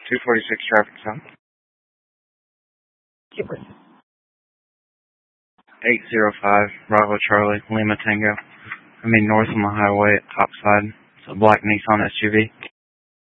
246 traffic stop. Super. 805 Bravo Charlie, Lima Tango. North on the highway at Topside. It's a black Nissan SUV.